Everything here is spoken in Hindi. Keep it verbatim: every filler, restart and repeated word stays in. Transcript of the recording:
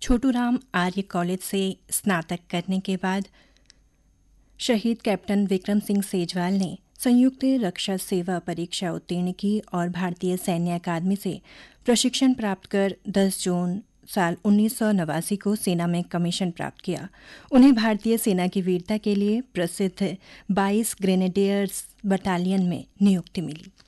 छोटूराम आर्य कॉलेज से स्नातक करने के बाद शहीद कैप्टन विक्रम सिंह सेजवाल ने संयुक्त रक्षा सेवा परीक्षा उत्तीर्ण की और भारतीय सैन्य अकादमी से प्रशिक्षण प्राप्त कर दस जून साल उन्नीस सौ नवासी को सेना में कमीशन प्राप्त किया। उन्हें भारतीय सेना की वीरता के लिए प्रसिद्ध बाईस ग्रेनेडियर्स बटालियन में नियुक्ति मिली।